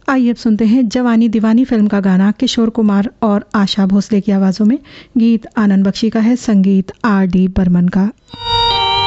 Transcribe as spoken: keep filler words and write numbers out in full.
आइए अब सुनते हैं जवानी दीवानी फिल्म का गाना किशोर कुमार और आशा भोसले की आवाज़ों में। गीत आनंद बख्शी का है, संगीत आर डी बर्मन का।